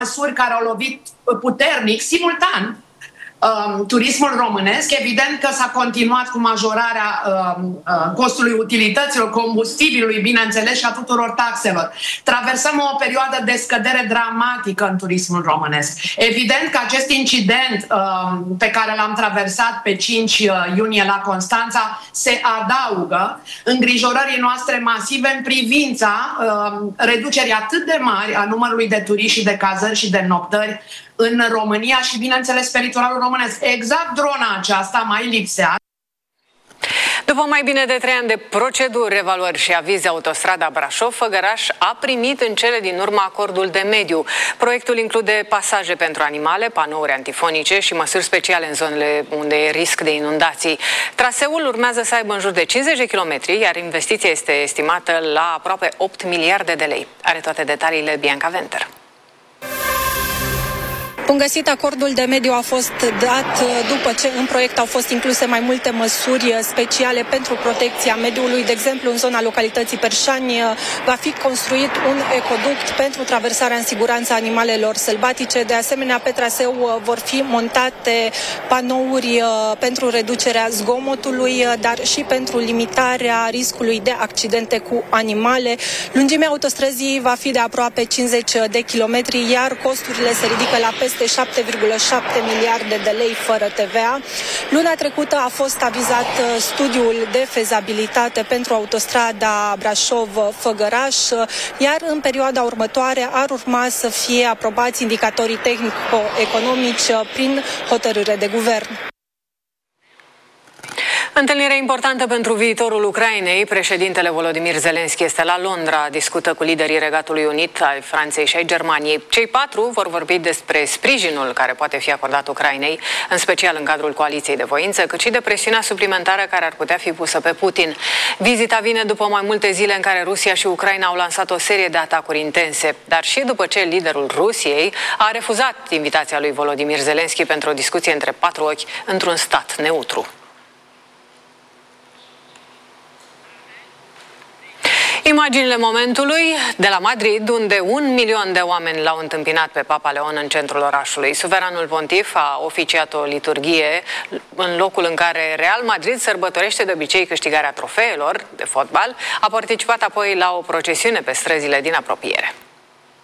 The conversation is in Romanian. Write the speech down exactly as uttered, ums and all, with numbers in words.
măsuri care au lovit puternic, simultan, um, turismul românesc. Evident că s-a continuat cu majorarea um, uh, costului utilităților, combustibilului, bineînțeles, și a tuturor taxelor. Traversăm o perioadă de scădere dramatică în turismul românesc. Evident că acest incident um, pe care l-am traversat pe cinci iunie la Constanța se adaugă îngrijorării noastre masive în privința um, reducerii atât de mari a numărului de turiști și de cazări și de noptări în România și, bineînțeles, pe litoralul românesc. Exact drona aceasta mai lipsea. După mai bine de trei ani de proceduri, evaluări și avize, autostrada Brașov-Făgăraș a primit în cele din urmă acordul de mediu. Proiectul include pasaje pentru animale, panouri antifonice și măsuri speciale în zonele unde e risc de inundații. Traseul urmează să aibă în jur de cincizeci de kilometri, iar investiția este estimată la aproape opt miliarde de lei. Are toate detaliile Bianca Venter. Bun găsit, acordul de mediu a fost dat după ce în proiect au fost incluse mai multe măsuri speciale pentru protecția mediului. De exemplu, în zona localității Perșani va fi construit un ecoduct pentru traversarea în siguranță a animalelor sălbatice. De asemenea, pe traseu vor fi montate panouri pentru reducerea zgomotului, dar și pentru limitarea riscului de accidente cu animale. Lungimea autostrăzii va fi de aproape cincizeci de kilometri, iar costurile se ridică la peste șapte virgulă șapte miliarde de lei fără T V A. Luna trecută a fost avizat studiul de fezabilitate pentru autostrada Brașov-Făgăraș, iar în perioada următoare ar urma să fie aprobați indicatorii tehnico-economici prin hotărâre de guvern. Întâlnire importantă pentru viitorul Ucrainei. Președintele Volodymyr Zelensky este la Londra, discută cu liderii Regatului Unit, ai Franței și ai Germaniei. Cei patru vor vorbi despre sprijinul care poate fi acordat Ucrainei, în special în cadrul coaliției de voință, cât și de presiunea suplimentară care ar putea fi pusă pe Putin. Vizita vine după mai multe zile în care Rusia și Ucraina au lansat o serie de atacuri intense, dar și după ce liderul Rusiei a refuzat invitația lui Volodymyr Zelensky pentru o discuție între patru ochi într-un stat neutru. Imaginile momentului de la Madrid, unde un milion de oameni l-au întâmpinat pe Papa Leon în centrul orașului. Suveranul pontif a oficiat o liturghie în locul în care Real Madrid sărbătorește de obicei câștigarea trofeelor de fotbal. A participat apoi la o procesiune pe străzile din apropiere.